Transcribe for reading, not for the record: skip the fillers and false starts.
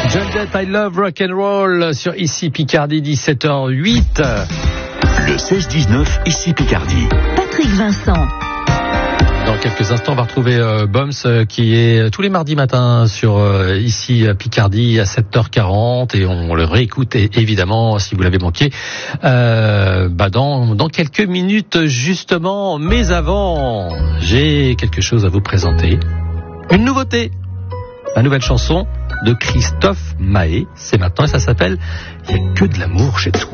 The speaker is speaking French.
John Jett, I Love Rock and Roll sur Ici Picardie, 17h08. Le 16-19, Ici Picardie. Patrick Vincent. Dans quelques instants, on va retrouver Boms qui est tous les mardis matins sur Ici Picardie à 7h40 et on le réécoute évidemment si vous l'avez manqué dans quelques minutes justement. Mais avant, j'ai quelque chose à vous présenter. Une nouveauté, ma nouvelle chanson de Christophe Maé. C'est maintenant et ça s'appelle « Il n'y a que de l'amour chez toi ».